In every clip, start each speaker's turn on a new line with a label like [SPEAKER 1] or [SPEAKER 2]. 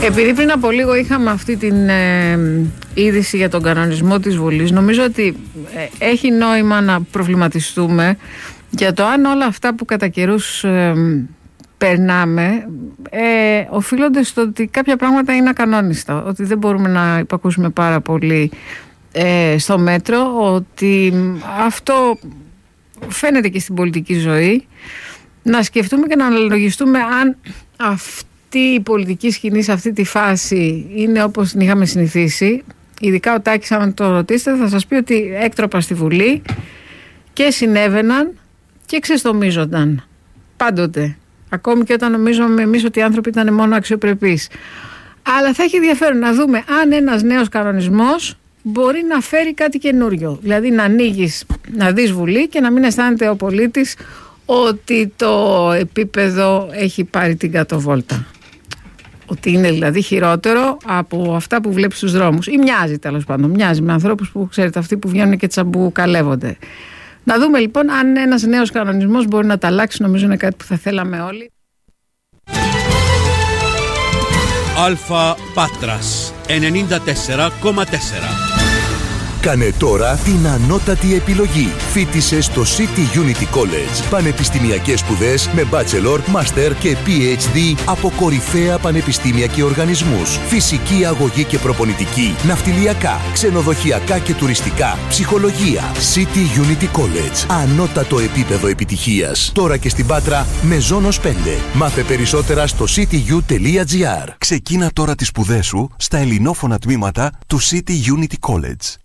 [SPEAKER 1] Επειδή πριν από λίγο είχαμε αυτή την είδηση για τον κανονισμό της Βουλής, νομίζω ότι έχει νόημα να προβληματιστούμε για το αν όλα αυτά που κατά καιρούς περνάμε οφείλονται στο ότι κάποια πράγματα είναι ακανόνιστα, ότι δεν μπορούμε να υπακούσουμε πάρα πολύ στο μέτρο, ότι αυτό φαίνεται και στην πολιτική ζωή. Να σκεφτούμε και να αναλογιστούμε αν αυτή η πολιτική σκηνή σε αυτή τη φάση είναι όπως την είχαμε συνηθίσει. Ειδικά ο Τάκης, αν το ρωτήσετε, θα σας πει ότι έκτροπα στη Βουλή και συνέβαιναν και ξεστομίζονταν πάντοτε. Ακόμη και όταν νομίζουμε εμείς ότι οι άνθρωποι ήταν μόνο αξιοπρεπείς. Αλλά θα έχει ενδιαφέρον να δούμε αν ένας νέος κανονισμός μπορεί να φέρει κάτι καινούριο. Δηλαδή να ανοίγεις, να δεις Βουλή και να μην αισθάνεται ο πολίτης ότι το επίπεδο έχει πάρει την κατοβόλτα. Ότι είναι δηλαδή χειρότερο από αυτά που βλέπεις στους δρόμους. Ή μοιάζει, τέλος πάντων. Μοιάζει με ανθρώπους που, ξέρετε, αυτοί που βγαίνουν και τσαμπουκαλεύονται. Να δούμε λοιπόν αν ένας νέος κανονισμός μπορεί να τα αλλάξει. Νομίζω είναι κάτι που θα θέλαμε όλοι.
[SPEAKER 2] Αλφα Πάτρας 94,4.
[SPEAKER 3] Κάνε τώρα την ανώτατη επιλογή. Φοίτησε στο City Unity College. Πανεπιστημιακές σπουδές με bachelor, master και PhD από κορυφαία πανεπιστήμια και οργανισμούς. Φυσική αγωγή και προπονητική, ναυτιλιακά, ξενοδοχειακά και τουριστικά, ψυχολογία. City Unity College. Ανώτατο επίπεδο επιτυχίας. Τώρα και στην Πάτρα με Ζώνος 5. Μάθε περισσότερα στο cityu.gr.
[SPEAKER 4] Ξεκίνα τώρα τις σπουδές σου στα ελληνόφωνα τμήματα του City Unity College.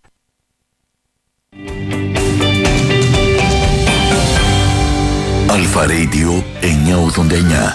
[SPEAKER 3] Αλφα Radio 989.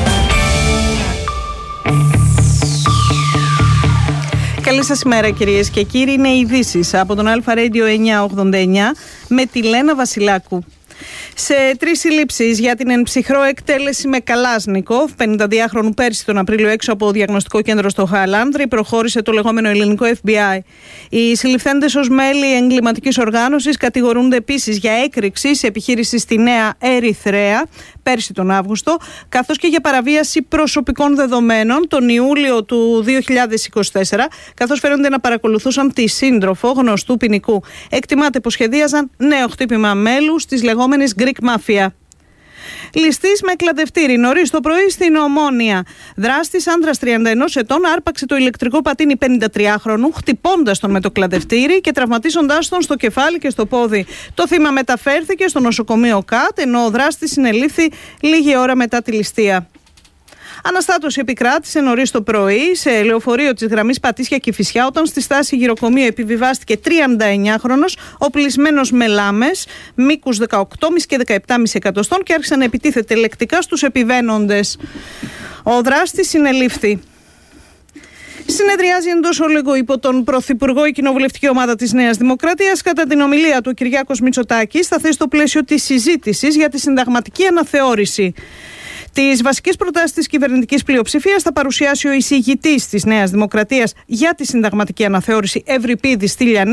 [SPEAKER 5] Καλή σας ημέρα κυρίες και κύριοι. Είναι οι ειδήσεις από τον Αλφα Radio 989 με τη Λένα Βασιλάκου. Σε 3 συλλήψεις για την ενψυχρό εκτέλεση με Καλάσνικοφ 52χρονου πέρσι τον Απρίλιο έξω από διαγνωστικό κέντρο στο Χαλάνδρη, προχώρησε το λεγόμενο ελληνικό FBI. Οι συλληφθέντες ως μέλη εγκληματικής οργάνωσης κατηγορούνται επίσης για έκρηξη σε επιχείρηση στη Νέα Ερυθρέα πέρσι τον Αύγουστο, καθώς και για παραβίαση προσωπικών δεδομένων τον Ιούλιο του 2024, καθώς φαίνονται να παρακολουθούσαν τη σύντροφο γνωστού ποινικού. Εκτιμάται πως σχεδίαζαν νέο χτύπημα μέλους της λεγόμενης Greek Mafia. Ληστής με κλαδευτήρι νωρίς το πρωί στην Ομόνια. Δράστης άντρας 31 ετών άρπαξε το ηλεκτρικό πατίνι 53χρονου, χτυπώντας τον με το κλαδευτήρι και τραυματίζοντάς τον στο κεφάλι και στο πόδι. Το θύμα μεταφέρθηκε στο νοσοκομείο ΚΑΤ, ενώ ο δράστης συνελήφθη λίγη ώρα μετά τη ληστεία. Αναστάτωση επικράτησε νωρίς το πρωί σε λεωφορείο της γραμμής Πατήσια-Κηφισιά, όταν στη στάση γυροκομείου επιβιβάστηκε 39χρονος, οπλισμένος με λάμες, μήκους 18,5 και 17,5 εκατοστών και άρχισε να επιτίθεται λεκτικά στους επιβαίνοντες. Ο δράστης συνελήφθη. Συνεδριάζει εντός ολίγου υπό τον Πρωθυπουργό η κοινοβουλευτική ομάδα της Νέας Δημοκρατίας. Κατά την ομιλία του, ο Κυριάκος Μητσοτάκης θα θέσει στο πλαίσιο της συζήτησης για τη συνταγματική αναθεώρηση. Τις βασικές προτάσεις της κυβερνητικής πλειοψηφίας θα παρουσιάσει ο εισηγητής της Νέας Δημοκρατίας για τη συνταγματική αναθεώρηση, Ευρυπίδης Στυλιανίδης.